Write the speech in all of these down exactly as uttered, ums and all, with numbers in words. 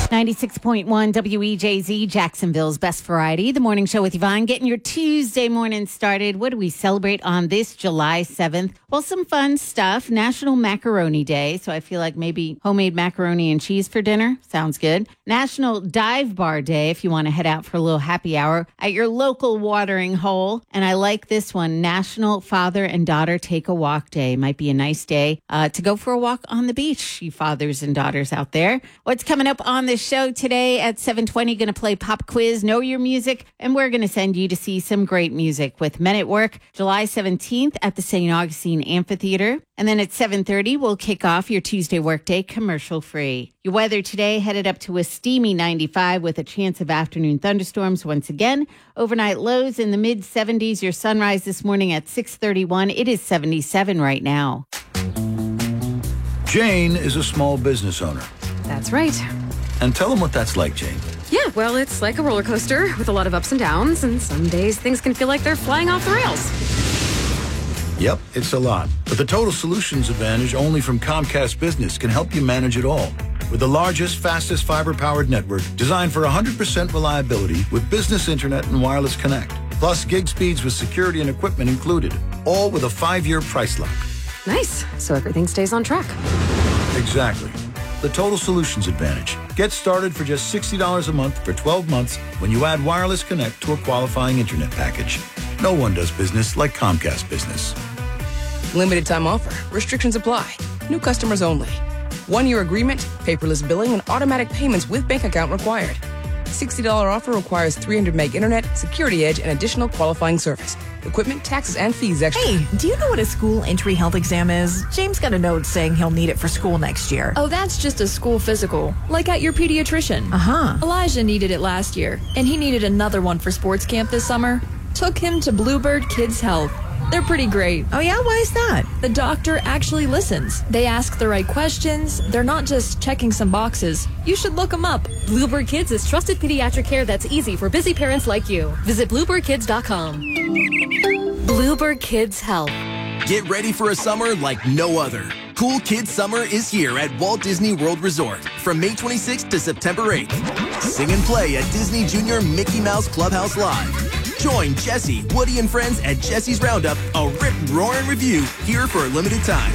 ninety-six point one W E J Z, Jacksonville's Best Variety. The morning show with Yvonne, getting your Tuesday morning started. What do we celebrate on this July seventh? Well, some fun stuff. National Macaroni Day. So I feel like maybe homemade macaroni and cheese for dinner. Sounds good. National Dive Bar Day, if you want to head out for a little happy hour at your local watering hole. And I like this one, National Father and Daughter Take a Walk Day. Might be a nice day uh, to go for a walk on the beach, you fathers and daughters out there. What's coming up on the show today at seven twenty? Going to play pop quiz, know your music, and we're going to send you to see some great music with Men at Work, July seventeenth at the Saint Augustine Amphitheater. And then at seven thirty, we'll kick off your Tuesday workday commercial free. Your weather today headed up to a steamy ninety-five with a chance of afternoon thunderstorms once again. Overnight lows in the mid seventies. Your sunrise this morning at six thirty-one. It is seventy-seven right now. Jane is a small business owner. That's right. And tell them what that's like, Jane. Yeah, well, it's like a roller coaster with a lot of ups and downs, and some days things can feel like they're flying off the rails. Yep, it's a lot. But the Total Solutions Advantage only from Comcast Business can help you manage it all. With the largest, fastest fiber-powered network designed for one hundred percent reliability with business internet and wireless connect. Plus gig speeds with security and equipment included. All with a five-year price lock. Nice. So everything stays on track. Exactly. The Total Solutions Advantage. Get started for just sixty dollars a month for twelve months when you add wireless connect to a qualifying internet package. No one does business like Comcast Business. Limited time offer. Restrictions apply. New customers only. One-year agreement, paperless billing, and automatic payments with bank account required. sixty dollars offer requires three hundred meg internet, security edge, and additional qualifying service. Equipment, taxes, and fees extra. Hey, do you know what a school entry health exam is? James got a note saying he'll need it for school next year. Oh, that's just a school physical, like at your pediatrician. Uh-huh. Elijah needed it last year, and he needed another one for sports camp this summer. Took him to Bluebird Kids Health. They're pretty great. Oh, yeah? Why is that? The doctor actually listens. They ask the right questions. They're not just checking some boxes. You should look them up. Bluebird Kids is trusted pediatric care that's easy for busy parents like you. Visit bluebird kids dot com. Bluebird Kids Health. Get ready for a summer like no other. Cool Kids Summer is here at Walt Disney World Resort from May twenty-sixth to September eighth. Sing and play at Disney Junior Mickey Mouse Clubhouse Live. Join Jesse, Woody, and friends at Jesse's Roundup, a rip-roaring review here for a limited time.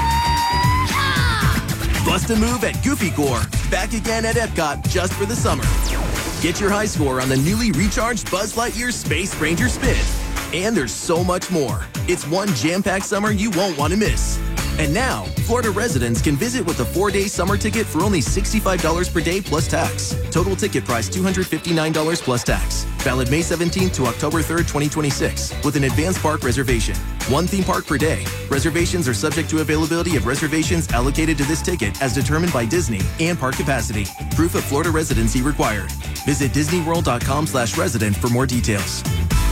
Bust a move at Goofy Corps, back again at Epcot just for the summer. Get your high score on the newly recharged Buzz Lightyear Space Ranger Spin. And there's so much more. It's one jam-packed summer you won't want to miss. And now, Florida residents can visit with a four-day summer ticket for only sixty-five dollars per day plus tax. Total ticket price two hundred fifty-nine dollars plus tax. Valid May seventeenth to October third, twenty twenty-six, with an advanced park reservation. One theme park per day. Reservations are subject to availability of reservations allocated to this ticket as determined by Disney and park capacity. Proof of Florida residency required. Visit disneyworld.com slash resident for more details.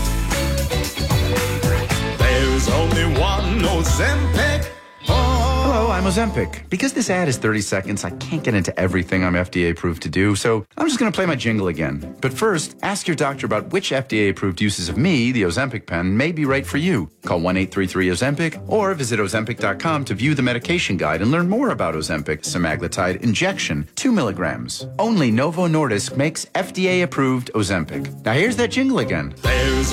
There's only one Ozempic. Hello, I'm Ozempic. Because this ad is thirty seconds, I can't get into everything I'm F D A approved to do, so I'm just going to play my jingle again. But first, ask your doctor about which F D A approved uses of me, the Ozempic pen, may be right for you. Call one eight three three Ozempic or visit ozempic dot com to view the medication guide and learn more about Ozempic semaglutide injection, two milligrams. Only Novo Nordisk makes F D A approved Ozempic. Now here's that jingle again. There's